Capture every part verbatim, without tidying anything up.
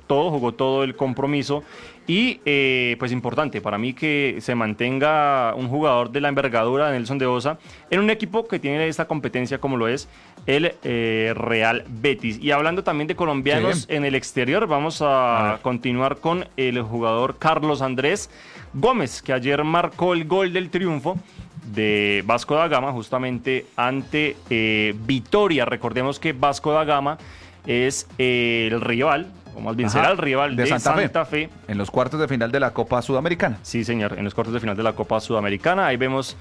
todo, jugó todo el compromiso. Y eh, pues importante para mí que se mantenga un jugador de la envergadura de Nelson de Osa en un equipo que tiene esta competencia como lo es el eh, Real Betis. Y hablando también de colombianos sí. en el exterior, vamos a, a continuar con el jugador Carlos Andrés Gómez, que ayer marcó el gol del triunfo de Vasco da Gama justamente ante eh, Vitória. Recordemos que Vasco da Gama es eh, el rival, o más bien Ajá, será el rival de, de Santa, Santa Fe. Fe. En los cuartos de final de la Copa Sudamericana. Sí, señor, en los cuartos de final de la Copa Sudamericana. Ahí vemos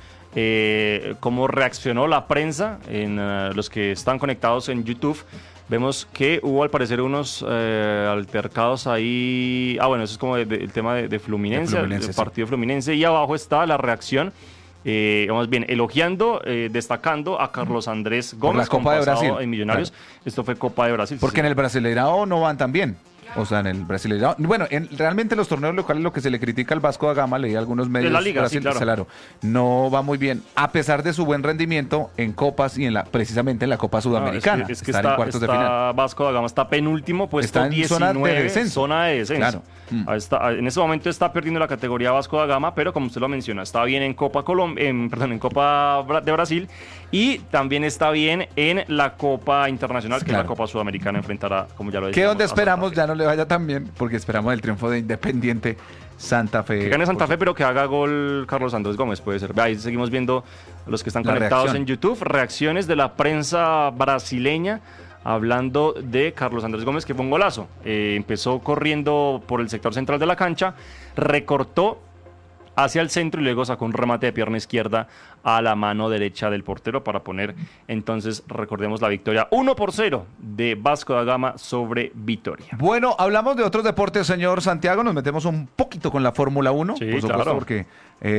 eh, cómo reaccionó la prensa, en uh, los que están conectados en YouTube. Vemos que hubo al parecer unos eh, altercados ahí. Ah, bueno, eso es como de, de, el tema de, de Fluminense, de Fluminense el sí. partido Fluminense. Y abajo está la reacción. Eh, vamos bien, elogiando, eh, destacando a Carlos Andrés Gómez, por la Copa de Brasil en Millonarios. Claro. Esto fue Copa de Brasil. Porque sí. en el Brasileirao no van tan bien. O sea, en el Brasileirao. Bueno, en, realmente los torneos locales lo que se le critica al Vasco da Gama, leí algunos medios. De la Liga, Brasil, sí, claro. claro. No va muy bien, a pesar de su buen rendimiento en Copas y en la precisamente en la Copa Sudamericana. No, es que, es que está, en cuartos está, de final. Vasco da Gama está penúltimo, puesto está en diecinueve, zona de descenso. Zona de descenso. Claro. Mm. Está, en ese momento está perdiendo la categoría Vasco da Gama, pero como usted lo menciona, está bien en Copa Colom en, perdón, en Copa de Brasil y también está bien en la Copa Internacional, que claro. es la Copa Sudamericana, enfrentará, como ya lo decíamos. Que donde esperamos ya no le vaya tan bien, porque esperamos el triunfo de Independiente Santa Fe. Que gane Santa Fe, pero que haga gol Carlos Andrés Gómez, puede ser. Ahí seguimos viendo a los que están la conectados reacción. en YouTube, reacciones de la prensa brasileña hablando de Carlos Andrés Gómez, que fue un golazo. Eh, empezó corriendo por el sector central de la cancha, recortó hacia el centro y luego sacó un remate de pierna izquierda a la mano derecha del portero para poner entonces, recordemos, la victoria uno por cero de Vasco da Gama sobre Vitória. Bueno, hablamos de otros deportes, señor Santiago, nos metemos un poquito con la Fórmula uno, sí, por supuesto, claro. porque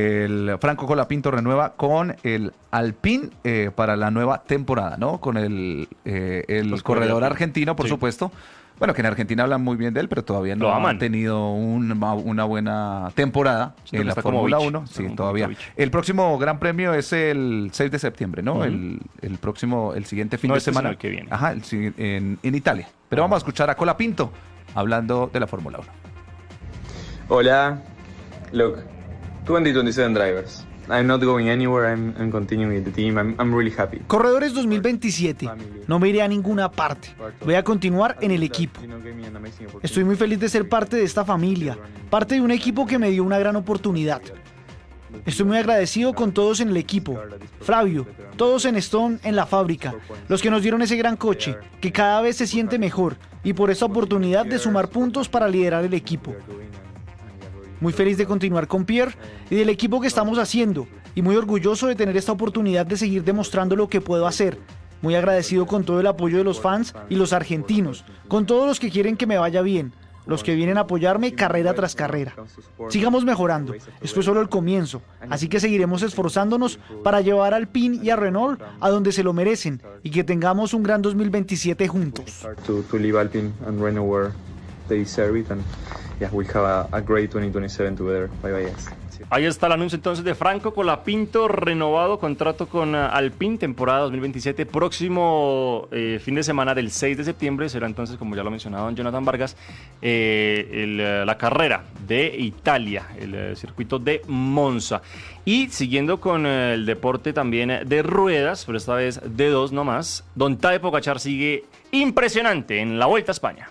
el Franco Colapinto renueva con el Alpine eh, para la nueva temporada, ¿no? Con el, eh, el corredor argentino, por sí. supuesto. Bueno, que en Argentina hablan muy bien de él, pero todavía no ha tenido un, una buena temporada en la Fórmula uno. Sí, todavía. El próximo Gran Premio es el seis de septiembre, ¿no? Uh-huh. el, el próximo, el siguiente fin no, de este semana. Es el que viene. Ajá, el, en, en Italia. Pero uh-huh. vamos a escuchar a Colapinto hablando de la Fórmula uno. Hola, look, twenty twenty-seven drivers. I'm not going anywhere, I'm, I'm continuing with the team, I'm, I'm really happy. Corredores dos mil veintisiete, no me iré a ninguna parte, voy a continuar en el equipo. Estoy muy feliz de ser parte de esta familia, parte de un equipo que me dio una gran oportunidad. Estoy muy agradecido con todos en el equipo, Flavio, todos en Stone, en la fábrica, los que nos dieron ese gran coche, que cada vez se siente mejor, y por esta oportunidad de sumar puntos para liderar el equipo. Muy feliz de continuar con Pierre y del equipo que estamos haciendo y muy orgulloso de tener esta oportunidad de seguir demostrando lo que puedo hacer. Muy agradecido con todo el apoyo de los fans y los argentinos, con todos los que quieren que me vaya bien, los que vienen a apoyarme carrera tras carrera. Sigamos mejorando, esto es solo el comienzo, así que seguiremos esforzándonos para llevar a Alpine y a Renault a donde se lo merecen y que tengamos un gran dos mil veintisiete juntos. They deserve it and yeah, we have a, a great twenty twenty-seven together. Bye bye. Yes. Ahí está el anuncio entonces de Franco Colapinto, renovado contrato con uh, Alpine, temporada dos mil veintisiete, próximo eh, fin de semana del seis de septiembre, será entonces, como ya lo mencionaba don Jonathan Vargas, eh, el, uh, la carrera de Italia, el uh, circuito de Monza. Y siguiendo con uh, el deporte también de ruedas, pero esta vez de dos nomás, don Tadej Pogačar sigue impresionante en la Vuelta a España.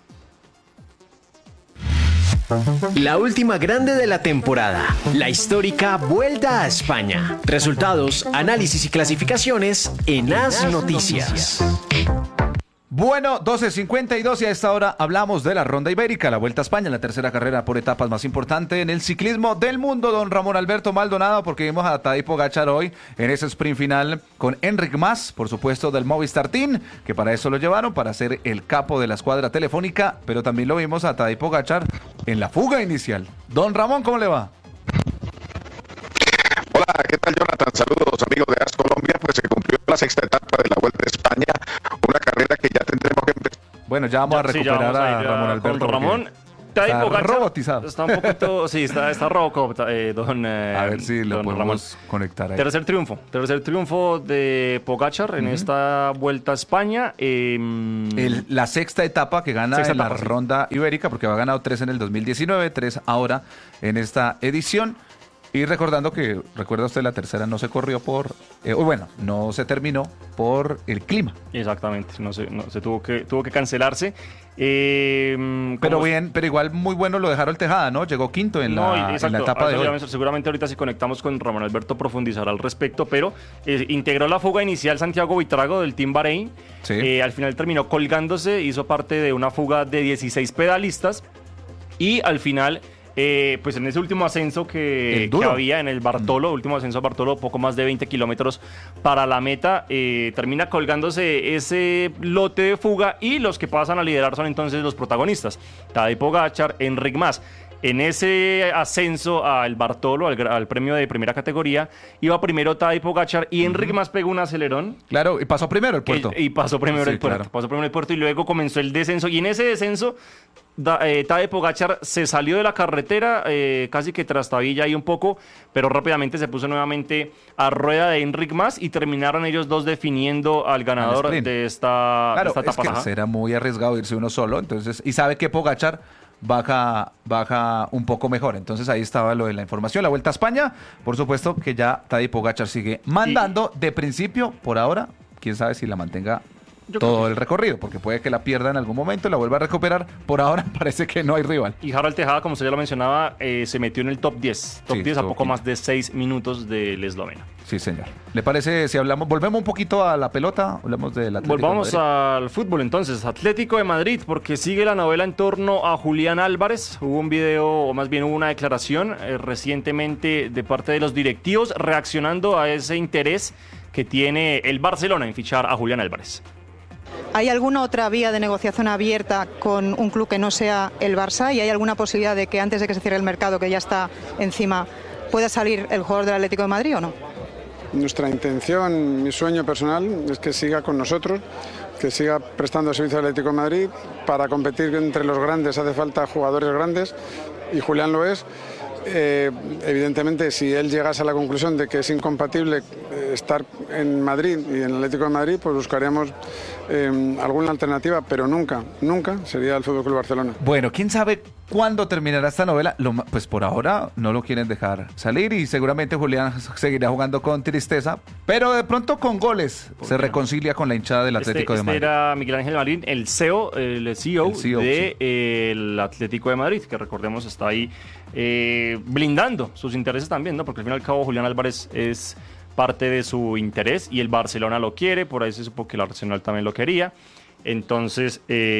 La última grande de la temporada, la histórica Vuelta a España. Resultados, análisis y clasificaciones en As Noticias. Bueno, doce cincuenta y dos y a esta hora hablamos de la Ronda Ibérica, la Vuelta a España, la tercera carrera por etapas más importante en el ciclismo del mundo. Don Ramón Alberto Maldonado, porque vimos a Tadej Pogačar hoy en ese sprint final con Enric Mas, por supuesto del Movistar Team, que para eso lo llevaron, para ser el capo de la escuadra telefónica, pero también lo vimos a Tadej Pogačar en la fuga inicial. Don Ramón, ¿cómo le va? Hola, ¿qué tal, Jonathan? Saludos, amigos de As Colombia. Pues se cumplió la sexta etapa de la Vuelta a España, una carrera que ya tendremos que empezar. Bueno, ya vamos ya, a recuperar sí, vamos a, a Ramón Alberto. Con Ramón, Tadej Está Pogačar robotizado. Está un poquito, sí, está, está Robocop, eh, don eh, A ver si lo don podemos Ramón. conectar ahí. Tercer triunfo, tercer triunfo de Pogačar en esta Vuelta a España. eh, El- la sexta etapa que gana Sexta en la etapa, sí. ronda ibérica, porque ha ganado tres en el dos mil diecinueve, tres ahora en esta edición. Y recordando que, recuerda usted, la tercera no se corrió por, eh, o bueno, no se terminó por el clima. Exactamente, no se, no, se tuvo que tuvo que cancelarse. Eh, Pero como- bien, pero igual muy bueno lo dejaron Tejada, ¿no? Llegó quinto en, No, la, y- en la exacto, etapa a de eso hoy. ya me- seguramente ahorita si conectamos con Ramón Alberto profundizará al respecto, pero eh, integró la fuga inicial Santiago Buitrago del Team Bahrein. Sí. Eh, al final terminó colgándose, hizo parte de una fuga de dieciséis pedalistas y al final... Eh, pues en ese último ascenso que, El duro. que había en el Bartolo, último ascenso a Bartolo, poco más de veinte kilómetros para la meta, eh, termina colgándose ese lote de fuga y los que pasan a liderar son entonces los protagonistas, Tadej Pogačar, Enric Mas. En ese ascenso al Bartolo, al, gra- al premio de primera categoría, iba primero Tadej Pogačar y Enric Mas pegó un acelerón. Claro, y pasó primero el puerto. Y, y pasó primero Sí, el puerto. claro. Pasó primero el puerto y luego comenzó el descenso. Y en ese descenso, da, eh, Tadej Pogačar se salió de la carretera, eh, casi que trastabilla ahí un poco, pero rápidamente se puso nuevamente a rueda de Enric Mas y terminaron ellos dos definiendo al ganador sprint. de esta, de Claro, esta es etapa. que Ajá. será muy arriesgado irse uno solo, entonces, y sabe que Pogačar baja, baja un poco mejor. Entonces ahí estaba lo de la información. La Vuelta a España, por supuesto que ya Tadej Pogačar sigue mandando de principio, por ahora, quién sabe si la mantenga Yo creo todo que el recorrido, porque puede que la pierda en algún momento, la vuelva a recuperar. Por ahora parece que no hay rival. Y Harold Tejada, como usted ya lo mencionaba, eh, se metió en el top diez. Top Sí, diez a estuvo poco quinto. más de seis minutos del esloveno. Sí, señor. ¿Le parece si hablamos, volvemos un poquito a la pelota? Hablamos del Atlético de Volvamos Madrid. al fútbol entonces, Atlético de Madrid, porque sigue la novela en torno a Julián Álvarez. Hubo un video, o más bien hubo una declaración eh, recientemente de parte de los directivos reaccionando a ese interés que tiene el Barcelona en fichar a Julián Álvarez. ¿Hay alguna otra vía de negociación abierta con un club que no sea el Barça? ¿Y hay alguna posibilidad de que antes de que se cierre el mercado, que ya está encima, pueda salir el jugador del Atlético de Madrid o no? Nuestra intención, mi sueño personal es que siga con nosotros, que siga prestando servicio al Atlético de Madrid. Para competir entre los grandes hace falta jugadores grandes y Julián lo es. Eh, evidentemente, si él llegase a la conclusión de que es incompatible eh, estar en Madrid y en el Atlético de Madrid, pues buscaríamos eh, alguna alternativa, pero nunca, nunca sería el F C Barcelona. Bueno, quién sabe cuándo terminará esta novela. Lo ma- pues por ahora no lo quieren dejar salir y seguramente Julián seguirá jugando con tristeza, pero de pronto con goles se reconcilia con la hinchada del Atlético este, de Madrid. Este era Miguel Ángel Marín, el C E O, el C E O, El C E O, del Atlético de Madrid, que recordemos está ahí eh, blindando sus intereses también, ¿no? Porque al fin y al cabo Julián Álvarez es parte de su interés y el Barcelona lo quiere, por ahí se supo que el Arsenal también lo quería. Entonces,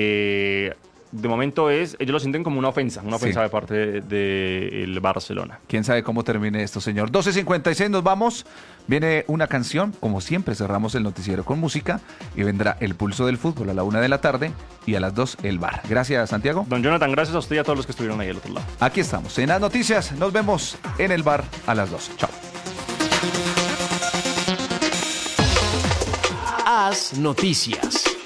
eh, de momento es, ellos lo sienten como una ofensa, una ofensa Sí. de parte del de, el Barcelona. Quién sabe cómo termine esto, señor. doce cincuenta y seis, nos vamos. Viene una canción, como siempre cerramos el noticiero con música y vendrá el pulso del fútbol a la una de la tarde y a las dos el bar. Gracias, Santiago. Don Jonathan, gracias a usted y a todos los que estuvieron ahí al otro lado. Aquí estamos en las noticias. Nos vemos en el bar a las dos. Chao. Haz noticias.